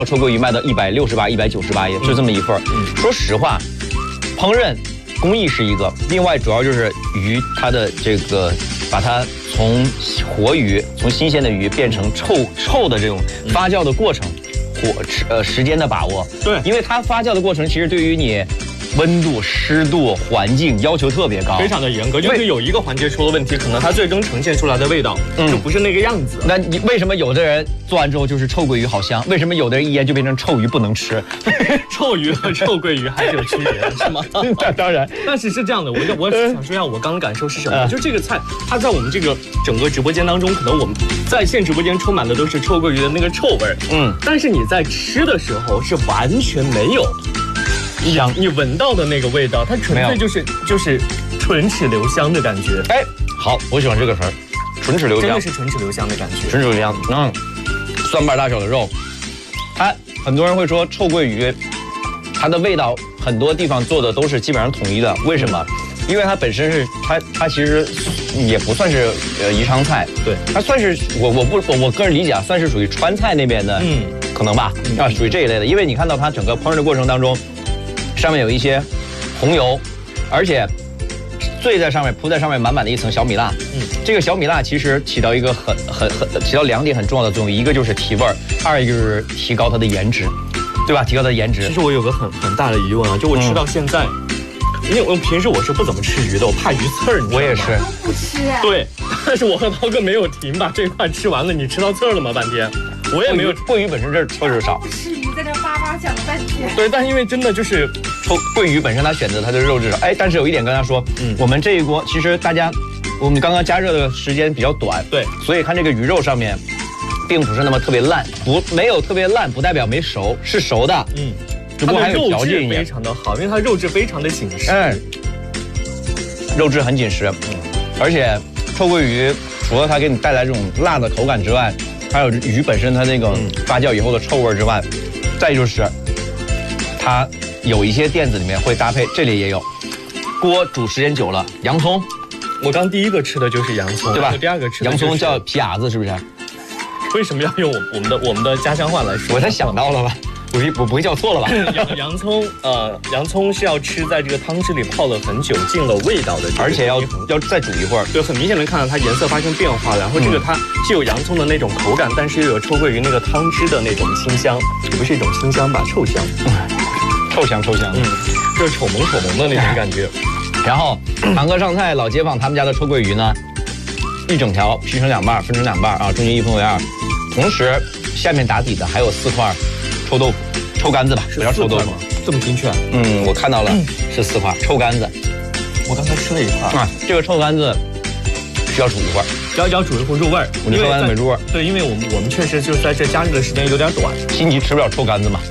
臭鳜鱼卖到168、198也是这么一份。说实话，烹饪工艺是一个，另外主要就是鱼它的这个把它从活鱼从新鲜的鱼变成臭的这种发酵的过程，时间的把握。 对， 因为它发酵的过程其实对于你温度、湿度、环境要求特别高， 非常的严格。就是有一个环节出了问题，可能它最终呈现出来的味道就不是那个样子。 那你为什么有的人做完之后就是臭鳜鱼好香？为什么有的人一腌就变成臭鱼不能吃？ 臭鱼和臭鳜鱼还是有区别的，是吗？ 当然， 但是是这样的，我想说一下我刚刚感受是什么？就这个菜，它在我们这个整个直播间当中，可能我们在线直播间充满的都是臭鳜鱼的那个臭味但是你在吃的时候是完全没有。你闻到的那个味道，它纯粹就是唇齿留香的感觉。 哎，好，我喜欢这个词儿，唇齿留香， 真的是唇齿留香的感觉。 唇齿留香，蒜瓣大小的肉，它很多人会说臭鳜鱼，它的味道很多地方做的都是基本上统一的，为什么？因为它本身是它其实也不算是宜昌菜， 对， 它算是我个人理解算是属于川菜那边的，可能吧，属于这一类的，因为你看到它整个烹饪的过程当中。上面有一些红油，而且铺在上面满满的一层小米辣。这个小米辣其实起到一个起到2点很重要的作用，一个就是提味儿，二一个就是提高它的颜值，对吧？提高它的颜值。 其实我有个很大的疑问啊，就我吃到现在，因为我平时我是不怎么吃鱼的，我怕鱼刺儿。 我也是不吃。 对，但是我和涛哥没有停把这块吃完了，你吃到刺儿了吗？半天，我也没有。 鳜鱼本身这刺儿少。 不吃鱼在这叭叭讲了半天。 对，但因为真的就是鳜鱼本身它选择它的肉质少，但是有一点跟他说，我们这一锅其实我们刚刚加热的时间比较短， 对， 所以看这个鱼肉上面，并不是那么特别烂，没有特别烂，不代表没熟，是熟的，只不过还有条件一点， 非常的好，因为它肉质非常的紧实， 肉质很紧实，而且臭鳜鱼除了它给你带来这种辣的口感之外，还有鱼本身它那个发酵以后的臭味之外，再就是它有一些店子里面会搭配，这里也有，锅煮时间久了，洋葱。 我刚第一个吃的就是洋葱， 对吧？ 第二个吃的洋葱叫皮牙子，是不是？ 为什么要用我们的家乡话来说？ 我才想到了吧？我不会叫错了吧？ 洋葱是要吃在这个汤汁里泡了很久，进了味道的， 而且要再煮一会儿。 对，很明显的看到它颜色发生变化了，然后这个它既有洋葱的那种口感，但是又有臭鳜鱼那个汤汁的那种清香，不是一种清香吧？臭香， 臭香， 就是丑萌的那种感觉。 然后堂哥上菜，老街坊他们家的臭鳜鱼呢，一整条劈成2半，分成2半啊，中间1分为2，同时下面打底的还有4块臭豆腐，臭干子吧，不叫臭豆腐， 这么精确？ 我看到了，是4块臭干子。 我刚才吃了1块啊，这个臭干子需要煮一会儿， 要煮一会儿入味儿。 你臭干子没入味儿？ 对，因为我们确实就在这加热的时间有点短。 心急吃不了臭干子嘛。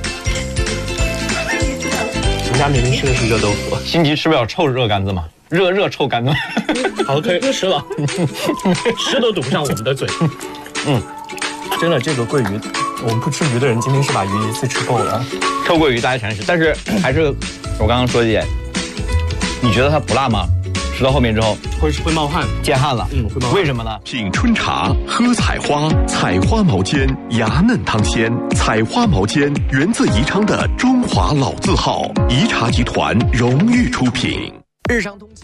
我们家明明吃的是热豆腐， 心急吃不了臭热干子嘛，热臭干子。 好，可以吃了，吃都堵不上我们的嘴。真的，这个鳜鱼，我们不吃鱼的人今天是把鱼一次吃够了。 臭鳜鱼大家全吃，但是还是我刚刚说的一点，你觉得它不辣吗？吃到后面之后会冒汗， 见汗了。 会冒汗。 为什么呢？ 品春茶，喝采花，采花毛尖，芽嫩汤鲜。采花毛尖源自宜昌的中华老字号，宜茶集团荣誉出品。 日常通勤。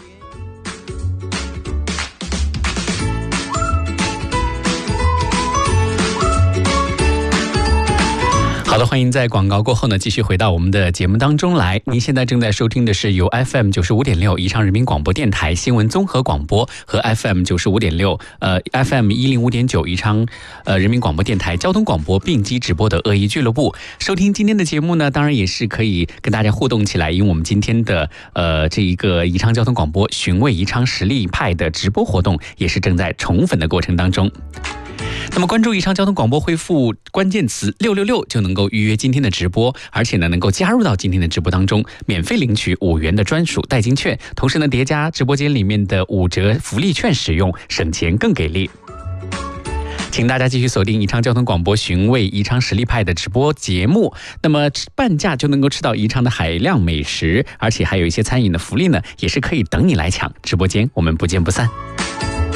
好的，欢迎在广告过后呢，继续回到我们的节目当中来。您现在正在收听的是由 FM 95.6宜昌人民广播电台新闻综合广播和 FM 95.6FM 105.9宜昌人民广播电台交通广播并机直播的恶意俱乐部。收听今天的节目呢，当然也是可以跟大家互动起来，因为我们今天的这一个宜昌交通广播寻味宜昌实力派的直播活动也是正在宠粉的过程当中。那么关注宜昌交通广播，恢复关键词666就能够预约今天的直播，而且呢能够加入到今天的直播当中，免费领取5元的专属代金券，同时呢叠加直播间里面的5折福利券使用，省钱更给力。请大家继续锁定宜昌交通广播寻味宜昌实力派的直播节目，那么半价就能够吃到宜昌的海量美食，而且还有一些餐饮的福利呢，也是可以等你来抢。直播间我们不见不散。